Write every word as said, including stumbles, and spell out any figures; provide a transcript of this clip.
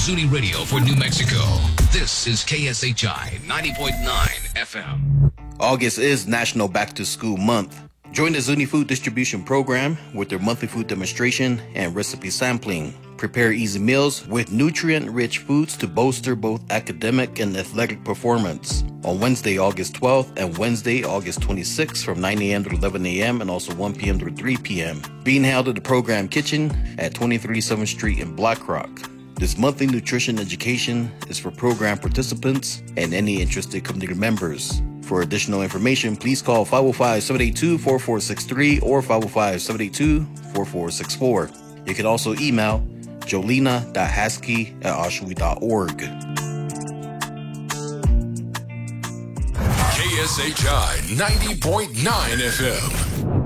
Zuni Radio for New Mexico. This is K S H I ninety point nine F M. August is National Back to School Month. Join the Zuni Food Distribution Program with their monthly food demonstration and recipe sampling. Prepare easy meals with nutrient-rich foods to bolster both academic and athletic performance. On Wednesday, August twelfth and Wednesday, August twenty-sixth from nine a.m. to eleven a.m. and also one p.m. to three p.m. Being held at the program kitchen at twenty-three seventh Street in Black Rock. This monthly nutrition education is for program participants and any interested community members. For additional information, please call five oh five, seven eight two, four four six three or five oh five, seven eight two, four four six four. You can also email jolena dot haskey at oshawa dot org. K S H I ninety point nine F M.